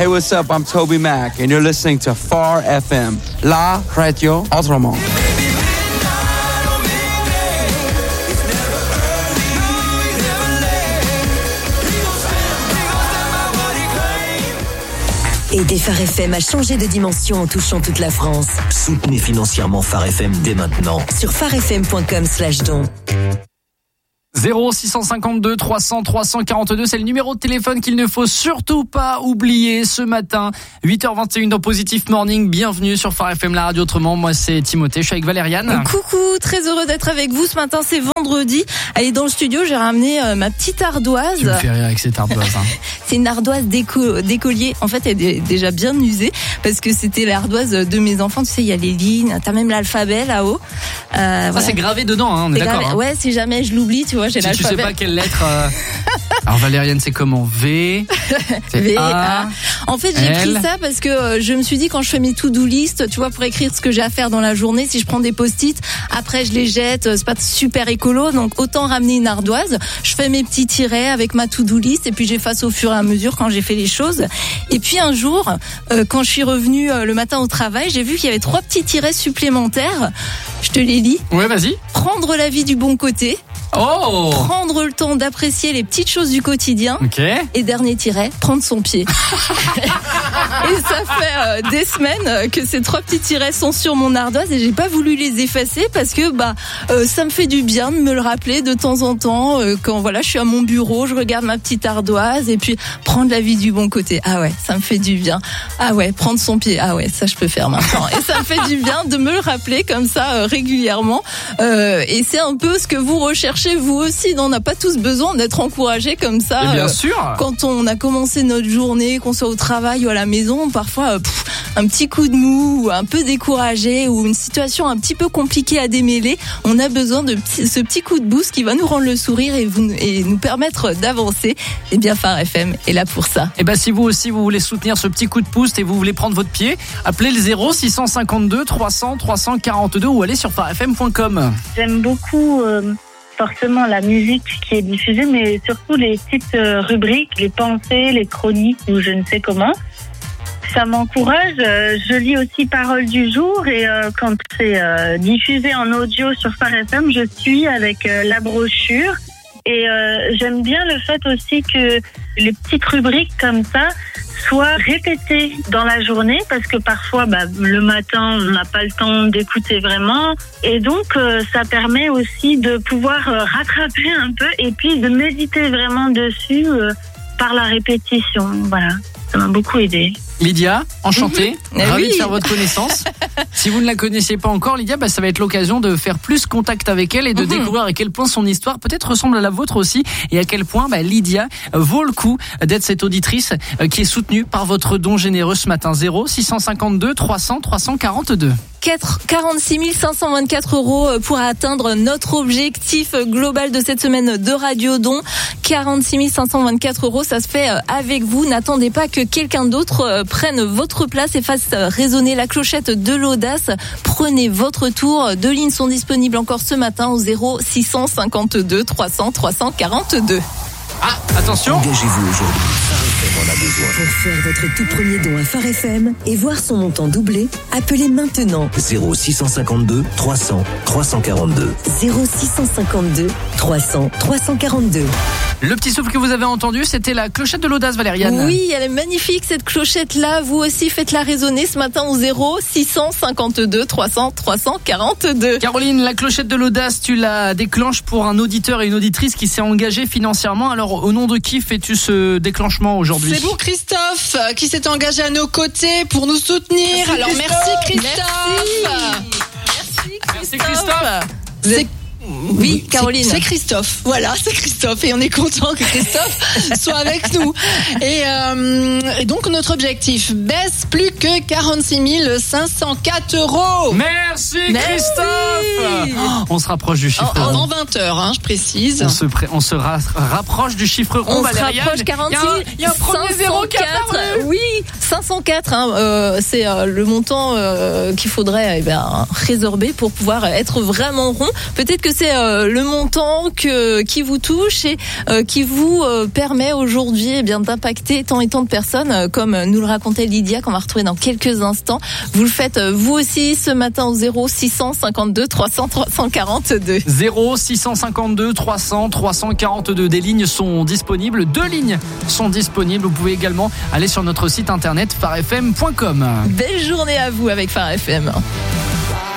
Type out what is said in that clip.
Hey, what's up? I'm Toby Mac, and you're listening to Phare FM, La Radio Autrement. Aider Phare FM à changer de dimension en touchant toute la France. Soutenez financièrement Phare FM dès maintenant. Sur pharefm.com/don. 0652 300 342, c'est le numéro de téléphone qu'il ne faut surtout pas oublier ce matin. 8h21 dans Positive Morning. Bienvenue sur Phare FM, la radio autrement. Moi, c'est Timothée. Je suis avec Valériane. Coucou, très heureux d'être avec vous ce matin. C'est vendredi. Allez, dans le studio, j'ai ramené ma petite ardoise. Tu me fais rire avec cette ardoise. Hein. C'est une ardoise d'écolier. En fait, elle est déjà bien usée parce que c'était l'ardoise de mes enfants. Tu sais, il y a les lignes. T'as même l'alphabet là-haut. Ça, c'est gravé dedans, hein, on est d'accord. Hein. Ouais, si jamais je l'oublie, tu vois, j'ai l'alphabet. Tu sais pas quelle lettre. Alors Valériane, c'est comment? V, V, A. En fait, j'ai pris ça parce que je me suis dit, quand je fais mes to-do list, tu vois, pour écrire ce que j'ai à faire dans la journée, si je prends des post-it, après je les jette, c'est pas super écolo, donc autant ramener une ardoise. Je fais mes petits tirets avec ma to-do list et puis j'efface au fur et à mesure quand j'ai fait les choses. Et puis un jour, quand je suis revenue le matin au travail, j'ai vu qu'il y avait 3 petits tirets supplémentaires. Je te les lis. Ouais, vas-y. Prendre la vie du bon côté. Oh. Prendre le temps d'apprécier les petites choses du quotidien. Okay. Et dernier tiret, prendre son pied. Et ça fait des semaines que ces 3 petits tirets sont sur mon ardoise et j'ai pas voulu les effacer parce que ça me fait du bien de me le rappeler de temps en temps quand voilà, je suis à mon bureau, je regarde ma petite ardoise et puis prendre la vie du bon côté. Ah ouais, ça me fait du bien. Ah ouais, prendre son pied. Ah ouais, ça je peux faire maintenant. Et ça me fait du bien de me le rappeler comme ça régulièrement. Et c'est un peu ce que vous recherchez vous aussi. On n'a pas tous besoin d'être encouragés comme ça. Et bien sûr. Quand on a commencé notre journée, qu'on soit au travail ou à la maison, parfois un petit coup de mou, ou un peu découragé ou une situation un petit peu compliquée à démêler, on a besoin de ce petit coup de boost qui va nous rendre le sourire et nous permettre d'avancer. Et bien Phare FM est là pour ça. Et si vous aussi vous voulez soutenir ce petit coup de pouce et vous voulez prendre votre pied, appelez le 0652 300 342 ou allez sur pharefm.com. J'aime beaucoup forcément la musique qui est diffusée, mais surtout les petites rubriques, les pensées, les chroniques ou je ne sais comment. Ça m'encourage. Je lis aussi Paroles du jour et quand c'est diffusé en audio sur Phare FM, je suis avec la brochure. Et j'aime bien le fait aussi que les petites rubriques comme ça soient répétées dans la journée parce que parfois le matin on n'a pas le temps d'écouter vraiment et donc ça permet aussi de pouvoir rattraper un peu et puis de méditer vraiment dessus par la répétition. Voilà, ça m'a beaucoup aidé. Lydia, enchantée, ravie de faire votre connaissance. Si vous ne la connaissiez pas encore, Lydia, ça va être l'occasion de faire plus contact avec elle et de découvrir à quel point son histoire peut-être ressemble à la vôtre aussi et à quel point Lydia vaut le coup d'être cette auditrice qui est soutenue par votre don généreux ce matin. 0652 300 342. 46 524 € pour atteindre notre objectif global de cette semaine de Radio Don. 46 524 €, ça se fait avec vous. N'attendez pas que quelqu'un d'autre prenne votre place et fasse résonner la clochette de l'audace. Prenez votre tour. 2 lignes sont disponibles encore ce matin au 0652 300 342. Ah, attention. Engagez-vous aujourd'hui. Phare FM en a besoin. Pour faire votre tout premier don à Phare FM et voir son montant doubler, appelez maintenant 0652 300 342. 0652 300 342. Le petit souffle que vous avez entendu, c'était la clochette de l'audace, Valériane. Oui, elle est magnifique cette clochette-là. Vous aussi faites-la résonner ce matin au 0652 300 342. Caroline, la clochette de l'audace, tu la déclenches pour un auditeur et une auditrice qui s'est engagé financièrement. Alors, au nom de qui fais-tu ce déclenchement aujourd'hui? C'est pour Christophe qui s'est engagé à nos côtés pour nous soutenir. Alors merci Christophe. Merci Christophe. Oui, Caroline. C'est Christophe. Voilà, c'est Christophe. Et on est content que Christophe soit avec nous. Et donc, notre objectif baisse plus que 46 504 €. Merci Christophe. On se rapproche du chiffre rond. Avant 20h, je précise. On se rapproche du chiffre rond, On Valériane. se rapproche 46 Il y a un premier 0 qui a apparu. Oui, 504 504, c'est le montant qu'il faudrait résorber pour pouvoir être vraiment rond. Peut-être que c'est le montant qui vous touche et qui vous permet aujourd'hui d'impacter tant et tant de personnes, comme nous le racontait Lydia, qu'on va retrouver dans quelques instants. Vous le faites vous aussi ce matin au 0652 300 342. 0652 300 342. Des lignes sont disponibles, 2 lignes sont disponibles. Vous pouvez également aller sur notre site internet farfm.com. Belle journée à vous avec Phare FM.